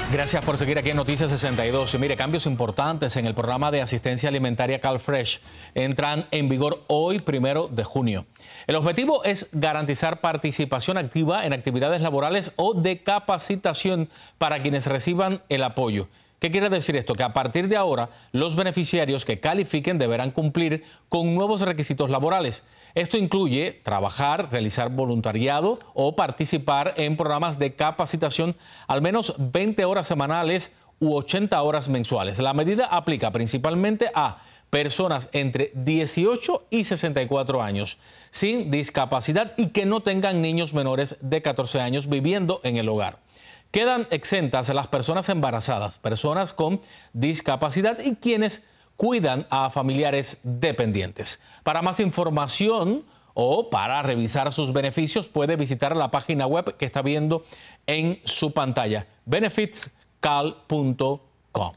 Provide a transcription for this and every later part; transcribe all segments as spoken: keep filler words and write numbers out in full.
Gracias por seguir aquí en Noticias sesenta y dos. Y mire, cambios importantes en el programa de asistencia alimentaria CalFresh entran en vigor hoy, primero de junio. El objetivo es garantizar participación activa en actividades laborales o de capacitación para quienes reciban el apoyo. ¿Qué quiere decir esto? Que a partir de ahora, los beneficiarios que califiquen deberán cumplir con nuevos requisitos laborales. Esto incluye trabajar, realizar voluntariado o participar en programas de capacitación al menos veinte horas semanales u ochenta horas mensuales. La medida aplica principalmente a personas entre dieciocho y sesenta y cuatro años, sin discapacidad y que no tengan niños menores de catorce años viviendo en el hogar. Quedan exentas las personas embarazadas, personas con discapacidad y quienes cuidan a familiares dependientes. Para más información o para revisar sus beneficios puede visitar la página web que está viendo en su pantalla, benefits cal punto com.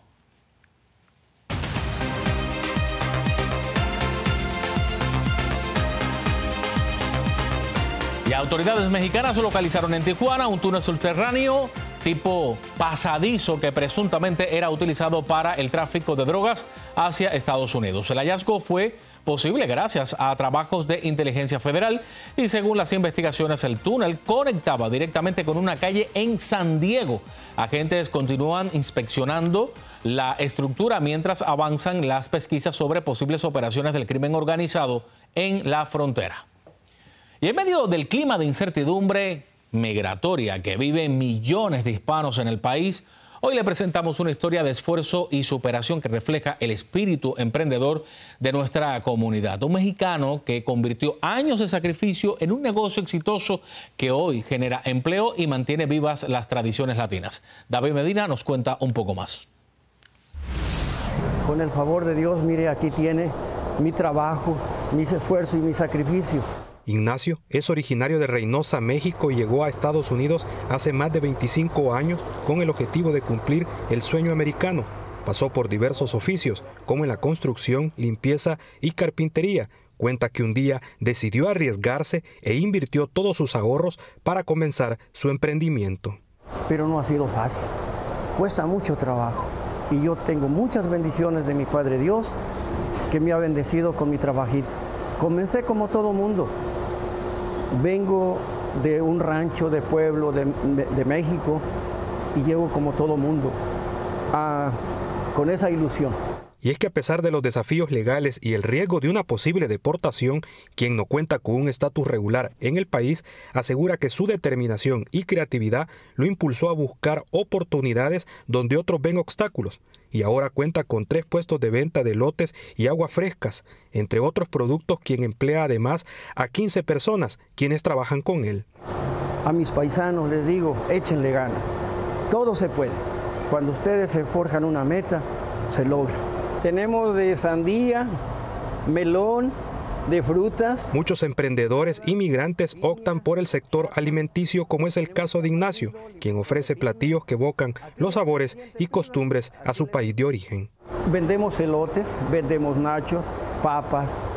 Y autoridades mexicanas localizaron en Tijuana un túnel subterráneo tipo pasadizo que presuntamente era utilizado para el tráfico de drogas hacia Estados Unidos. El hallazgo fue posible gracias a trabajos de inteligencia federal y según las investigaciones el túnel conectaba directamente con una calle en San Diego. Agentes continúan inspeccionando la estructura mientras avanzan las pesquisas sobre posibles operaciones del crimen organizado en la frontera. Y en medio del clima de incertidumbre migratoria que viven millones de hispanos en el país, hoy le presentamos una historia de esfuerzo y superación que refleja el espíritu emprendedor de nuestra comunidad. Un mexicano que convirtió años de sacrificio en un negocio exitoso que hoy genera empleo y mantiene vivas las tradiciones latinas. David Medina nos cuenta un poco más. Con el favor de Dios, mire, aquí tiene mi trabajo, mis esfuerzos y mi sacrificio. Ignacio es originario de Reynosa, México, y llegó a Estados Unidos hace más de veinticinco años con el objetivo de cumplir el sueño americano. Pasó por diversos oficios, como en la construcción, limpieza y carpintería. Cuenta que un día decidió arriesgarse e invirtió todos sus ahorros para comenzar su emprendimiento. Pero no ha sido fácil, cuesta mucho trabajo y yo tengo muchas bendiciones de mi Padre Dios que me ha bendecido con mi trabajito. Comencé como todo mundo. Vengo de un rancho de pueblo de, de México y llego como todo mundo a, con esa ilusión. Y es que a pesar de los desafíos legales y el riesgo de una posible deportación, quien no cuenta con un estatus regular en el país asegura que su determinación y creatividad lo impulsó a buscar oportunidades donde otros ven obstáculos. Y ahora cuenta con tres puestos de venta de elotes y aguas frescas, entre otros productos, quien emplea además a quince personas, quienes trabajan con él. A mis paisanos les digo, échenle ganas, todo se puede. Cuando ustedes se forjan una meta, se logra. Tenemos de sandía, melón, de frutas. Muchos emprendedores inmigrantes optan por el sector alimenticio, como es el caso de Ignacio, quien ofrece platillos que evocan los sabores y costumbres a su país de origen. Vendemos elotes, vendemos nachos, papas,